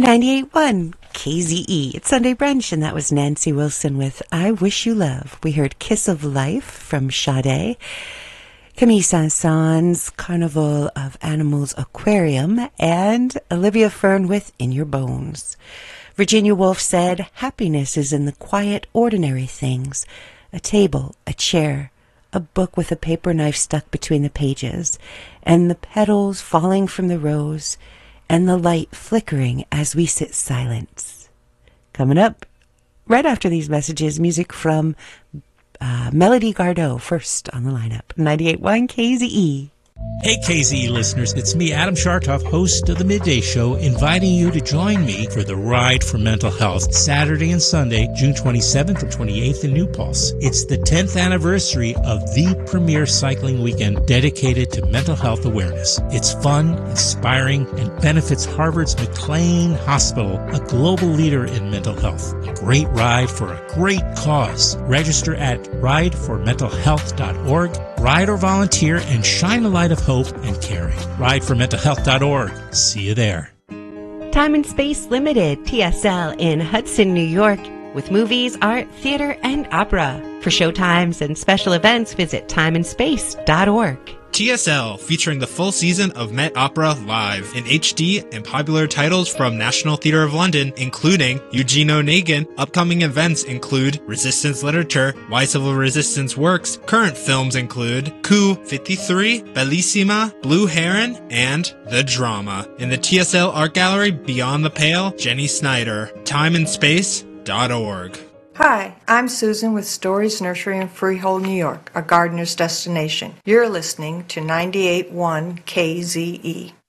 98.1 KZE. It's Sunday Brunch, and that was Nancy Wilson with I Wish You Love. We heard Kiss of Life from Sade, Camille Saint-Saëns' Carnival of Animals Aquarium, and Olivia Fern with In Your Bones. Virginia Woolf said, happiness is in the quiet, ordinary things. A table, a chair, a book with a paper knife stuck between the pages, and the petals falling from the rose, and the light flickering as we sit silent. Coming up, right after these messages, music from Melody Gardot, first on the lineup. 98.1 KZE. Hey KZE listeners, it's me, Adam Chartoff, host of the Midday Show, inviting you to join me for the Ride for Mental Health, Saturday and Sunday, June 27th and 28th in New Paltz. It's the 10th anniversary of the premier cycling weekend dedicated to mental health awareness. It's fun, inspiring, and benefits Harvard's McLean Hospital, a global leader in mental health. A great ride for a great cause. Register at rideformentalhealth.org. Ride or volunteer and shine a light of hope and caring. Rideformentalhealth.org. See you there. Time and Space Limited, TSL in Hudson, New York, with movies, art, theater, and opera. For showtimes and special events, visit timeandspace.org. TSL, featuring the full season of Met Opera live in HD and popular titles from National Theatre of London, including Eugene Onegin. Upcoming events include Resistance Literature, Why Civil Resistance Works. Current films include Coup 53, Bellissima, Blue Heron, and The Drama. In the TSL Art Gallery Beyond the Pale, Jenny Snyder. Timeandspace.org. Hi, I'm Susan with Stories Nursery in Freehold, New York, a gardener's destination. You're listening to 98.1 KZE.